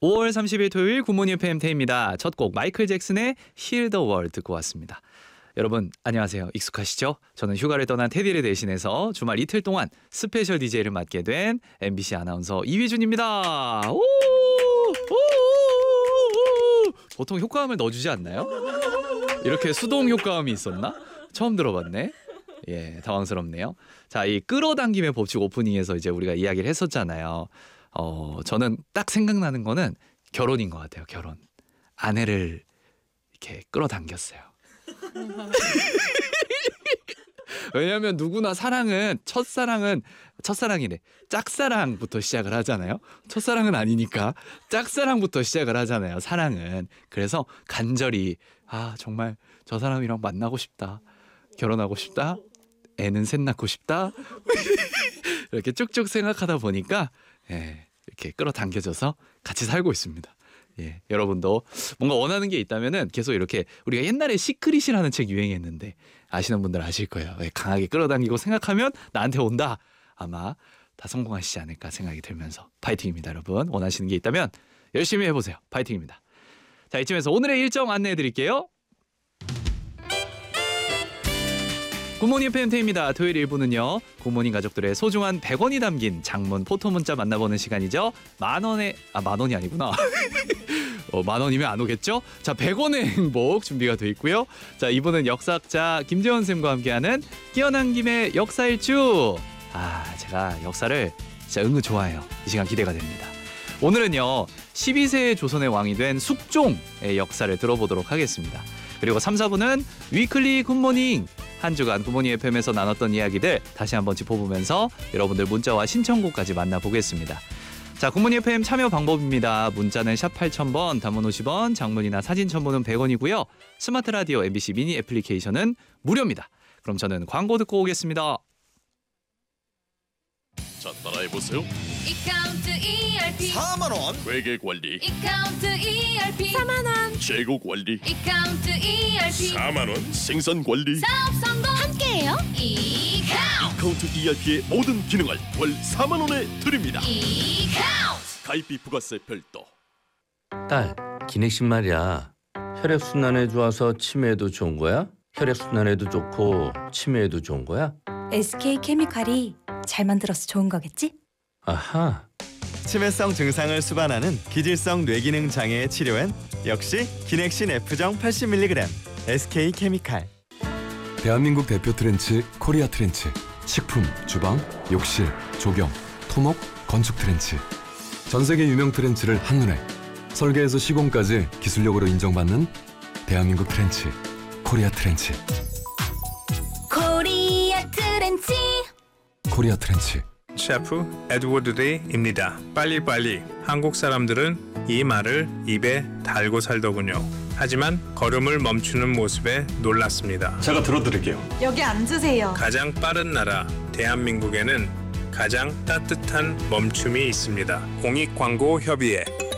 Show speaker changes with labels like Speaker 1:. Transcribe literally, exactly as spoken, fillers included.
Speaker 1: 오월 삼십일 토요일 굿모닝 에프엠 태입니다. 첫 곡 마이클 잭슨의 Heal the World 듣고 왔습니다. 여러분 안녕하세요. 익숙하시죠? 저는 휴가를 떠난 테디를 대신해서 주말 이틀 동안 스페셜 디제이를 맡게 된 엠비씨 아나운서 이휘준입니다. 오! 오! 보통 효과음을 넣어주지 않나요? 이렇게 수동 효과음이 있었나? 처음 들어봤네. 예, 당황스럽네요. 자, 이 끌어당김의 법칙 오프닝에서 이제 우리가 이야기를 했었잖아요. 어, 저는 딱 생각나는 거는 결혼인 것 같아요. 결혼. 아내를 이렇게 끌어당겼어요. 왜냐하면 누구나 사랑은 첫사랑은 첫사랑이래. 짝사랑부터 시작을 하잖아요. 첫사랑은 아니니까 짝사랑부터 시작을 하잖아요. 사랑은. 그래서 간절히 아 정말 저 사람이랑 만나고 싶다. 결혼하고 싶다. 애는 셋 낳고 싶다. 이렇게 쭉쭉 생각하다 보니까 예, 이렇게 끌어당겨져서 같이 살고 있습니다. 예, 여러분도 뭔가 원하는 게 있다면은 계속 이렇게 우리가 옛날에 시크릿이라는 책 유행했는데 아시는 분들 아실 거예요. 예, 강하게 끌어당기고 생각하면 나한테 온다. 아마 다 성공하시지 않을까 생각이 들면서 파이팅입니다, 여러분. 원하시는 게 있다면 열심히 해보세요. 파이팅입니다. 자, 이쯤에서 오늘의 일정 안내해 드릴게요. 굿모닝 에프엠 태입니다. 토요일 일 부는요. 굿모닝 가족들의 소중한 백 원이 담긴 장문 포토 문자 만나보는 시간이죠. 만 원에 아 만 원이 아니구나. 어, 만 원이면 안 오겠죠? 자, 백 원의 행복 준비가 돼 있고요. 자, 이분은 역사학자 김재원 쌤과 함께하는 끼어난 김의 역사일주. 아, 제가 역사를 진짜 은근 좋아해요. 이 시간 기대가 됩니다. 오늘은요. 십이 세의 조선의 왕이 된 숙종의 역사를 들어보도록 하겠습니다. 그리고 삼, 사 부는 위클리 굿모닝. 한 주간 굿모닝 에프엠에서 나눴던 이야기들 다시 한번 짚어보면서 여러분들 문자와 신청곡까지 만나보겠습니다. 자, 굿모닝 에프엠 참여 방법입니다. 문자는 샵 팔천 번, 단문 오십 원, 장문이나 사진 첨부는 백 원이고요. 스마트 라디오 엠비씨 미니 애플리케이션은 무료입니다. 그럼 저는 광고 듣고 오겠습니다.
Speaker 2: 자, 따라해보세요.
Speaker 3: 이카운트 이알피
Speaker 2: 사만 원 회계관리,
Speaker 3: 이카운트 이알피 사만 원
Speaker 2: 재고관리,
Speaker 3: 이카운트 이알피
Speaker 2: 사만 원 생산관리.
Speaker 3: 사업 성공 함께해요. 이카운트
Speaker 2: 이카운트 이알피의 모든 기능을 월 사만 원에 드립니다.
Speaker 3: 이카운트
Speaker 2: 가입비 부가세 별도.
Speaker 4: 딸, 기내식 말이야. 혈액순환에 좋아서 치매에도 좋은 거야? 혈액순환에도 좋고 치매에도 좋은 거야?
Speaker 5: 에스케이케미칼이 잘 만들어서 좋은 거겠지?
Speaker 4: 아하.
Speaker 6: 치매성 증상을 수반하는 기질성 뇌기능 장애의 치료엔 역시 기넥신 F정 팔십 밀리그램 에스케이케미칼.
Speaker 7: 대한민국 대표 트렌치 코리아 트렌치. 식품, 주방, 욕실, 조경, 토목, 건축 트렌치. 전 세계 유명 트렌치를 한눈에 설계에서 시공까지 기술력으로 인정받는 대한민국 트렌치 코리아 트렌치.
Speaker 5: 코리아 트렌치.
Speaker 7: 코리아 트렌치.
Speaker 8: 셰프 에드워드 데이입니다. 빨리빨리. 한국 사람들은 이 말을 입에 달고 살더군요. 하지만 걸음을 멈추는 모습에 놀랐습니다.
Speaker 9: 제가 들어드릴게요.
Speaker 10: 여기 앉으세요.
Speaker 8: 가장 빠른 나라 대한민국에는 가장 따뜻한 멈춤이 있습니다. 공익광고협의회